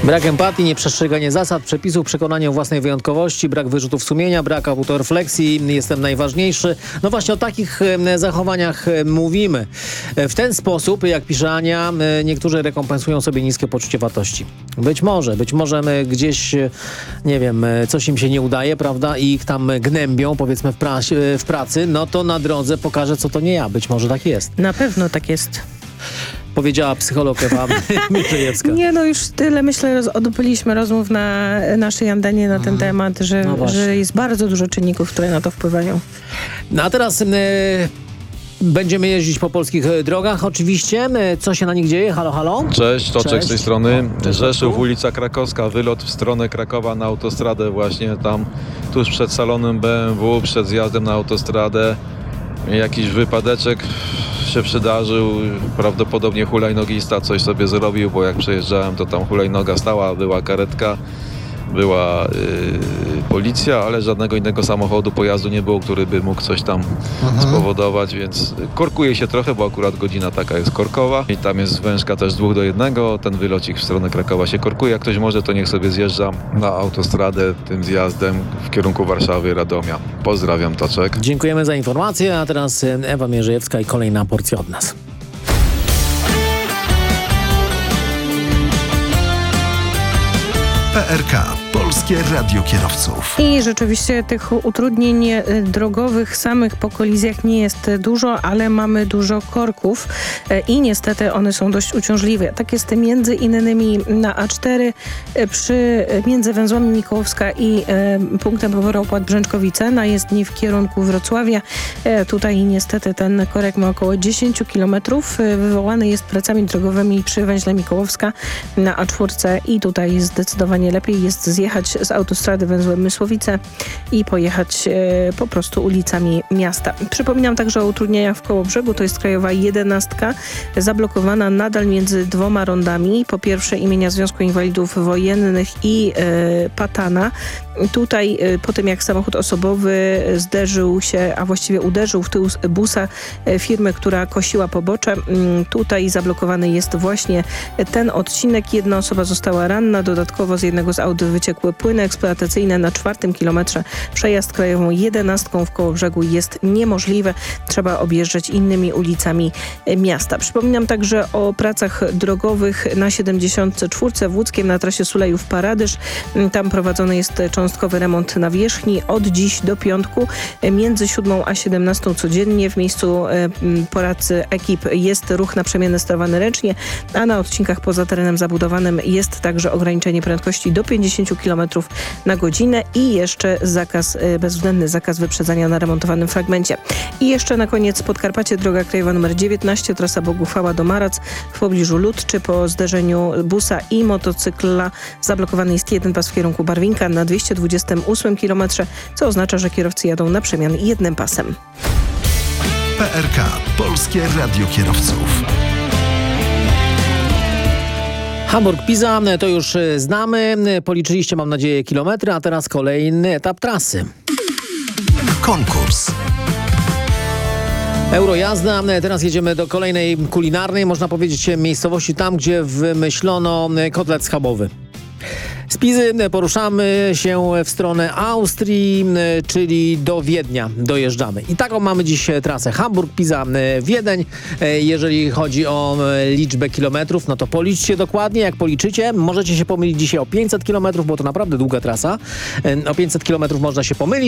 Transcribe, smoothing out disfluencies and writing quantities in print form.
Brak empatii, nieprzestrzeganie zasad, przepisów, przekonanie o własnej wyjątkowości, brak wyrzutów sumienia, brak autorefleksji, jestem najważniejszy. No właśnie o takich zachowaniach mówimy. W ten sposób, jak pisze Ania, niektórzy rekompensują sobie niskie poczucie wartości. Być może gdzieś, nie wiem, coś im się nie udaje, prawda, i ich tam gnębią, powiedzmy w pracy, no to na drodze pokażę, co to nie ja. Być może tak jest. Na pewno tak jest. Powiedziała psycholog Ewa Mierzejewska. Nie, no już tyle, myślę, odbyliśmy rozmów na naszej antenie na ten temat, że jest bardzo dużo czynników, które na to wpływają. No a teraz będziemy jeździć po polskich drogach oczywiście. Co się na nich dzieje? Halo, halo? Cześć, Toczek z tej strony. Cześć, Rzeszów, ulica Krakowska, wylot w stronę Krakowa na autostradę właśnie tam, tuż przed salonem BMW, przed zjazdem na autostradę. Jakiś wypadeczek się przydarzył, prawdopodobnie hulajnogista coś sobie zrobił, bo jak przejeżdżałem, to tam hulajnoga stała, była karetka, była policja, ale żadnego innego samochodu, pojazdu nie było, który by mógł coś tam spowodować, więc korkuje się trochę, bo akurat godzina taka jest korkowa i tam jest wężka też 2:1, ten wylocik w stronę Krakowa się korkuje, jak ktoś może, to niech sobie zjeżdża na autostradę tym zjazdem w kierunku Warszawy, Radomia. Pozdrawiam, Toczek. Dziękujemy za informację, a teraz Ewa Mierzejewska i kolejna porcja od nas. PRK, Polskie Radio Kierowców. I rzeczywiście tych utrudnień drogowych samych po kolizjach nie jest dużo, ale mamy dużo korków i niestety one są dość uciążliwe. Tak jest między innymi na A4 między węzłami Mikołowska i punktem poboru opłat Brzęczkowice na jezdni w kierunku Wrocławia. Tutaj niestety ten korek ma około 10 km. Wywołany jest pracami drogowymi przy węźle Mikołowska na A4 i tutaj zdecydowanie lepiej jest zjechać z autostrady węzłem Mysłowice i pojechać po prostu ulicami miasta. Przypominam także o utrudnieniach w Kołobrzegu. To jest krajowa 11, zablokowana nadal między dwoma rondami. Po pierwsze imienia Związku Inwalidów Wojennych i Patana. Tutaj po tym jak samochód osobowy zderzył się, a właściwie uderzył w tył busa firmy, która kosiła pobocze. Tutaj zablokowany jest właśnie ten odcinek. Jedna osoba została ranna. Dodatkowo z jednego z aut wyciekły płyny eksploatacyjne. Na 4. kilometrze przejazd krajową 11 w Kołobrzegu jest niemożliwy. Trzeba objeżdżać innymi ulicami miasta. Przypominam także o pracach drogowych na 74 w Łódzkiem na trasie Sulejów-Paradyż. Tam prowadzony jest cząstkowy remont nawierzchni od dziś do piątku między 7 a 17 codziennie. W miejscu pracy ekip jest ruch naprzemienny sterowany ręcznie, a na odcinkach poza terenem zabudowanym jest także ograniczenie prędkości do 50 km na godzinę i jeszcze bezwzględny zakaz wyprzedzania na remontowanym fragmencie. I jeszcze na koniec Podkarpacie, droga krajowa nr 19, trasa Boguchwała do Marac w pobliżu Ludczy. Po zderzeniu busa i motocykla zablokowany jest jeden pas w kierunku Barwinka na 228 km, co oznacza, że kierowcy jadą na przemian jednym pasem. PRK, Polskie Radio Kierowców. Hamburg-Pisa, to już znamy. Policzyliście, mam nadzieję, kilometry, a teraz kolejny etap trasy. Konkurs. Eurojazda. Teraz jedziemy do kolejnej kulinarnej, można powiedzieć, miejscowości tam, gdzie wymyślono kotlet schabowy. Z Pizy poruszamy się w stronę Austrii, czyli do Wiednia dojeżdżamy. I taką mamy dziś trasę Hamburg, Pisa, Wiedeń. Jeżeli chodzi o liczbę kilometrów, no to policzcie dokładnie. Jak policzycie, możecie się pomylić dzisiaj o 500 kilometrów, bo to naprawdę długa trasa. O 500 kilometrów można się pomylić.